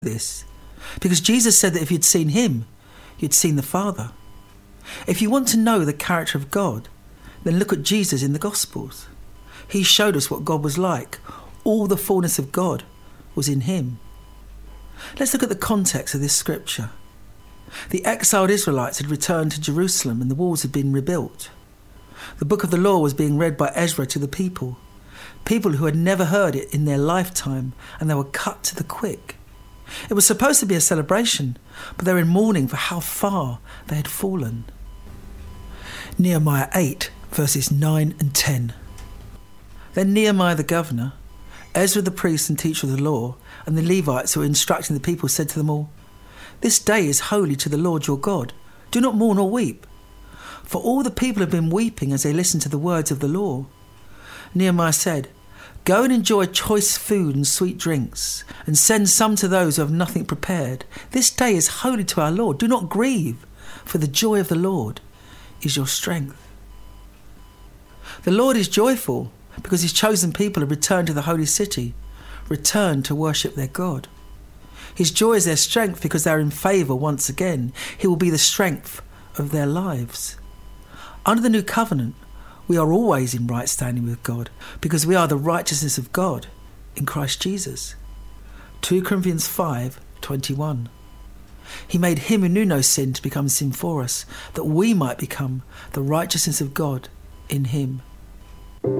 this? Because Jesus said that if you'd seen him, you'd seen the Father. If you want to know the character of God, then look at Jesus in the Gospels. He showed us what God was like. All the fullness of God was in him. Let's look at the context of this scripture. The exiled Israelites had returned to Jerusalem and the walls had been rebuilt. The book of the law was being read by Ezra to the people who had never heard it in their lifetime, and they were cut to the quick. It was supposed to be a celebration, but they were in mourning for how far they had fallen. Nehemiah 8, verses 9 and 10. Then Nehemiah the governor, Ezra the priest and teacher of the law, and the Levites who were instructing the people said to them all, "This day is holy to the Lord your God. Do not mourn or weep." For all the people had been weeping as they listened to the words of the law. Nehemiah said, "Go and enjoy choice food and sweet drinks, and send some to those who have nothing prepared. This day is holy to our Lord. Do not grieve, for the joy of the Lord is your strength." The Lord is joyful because his chosen people have returned to the holy city, returned to worship their God. His joy is their strength because they are in favour once again. He will be the strength of their lives. Under the new covenant, we are always in right standing with God because we are the righteousness of God in Christ Jesus. 2 Corinthians 5:21. He made him who knew no sin to become sin for us, that we might become the righteousness of God in him.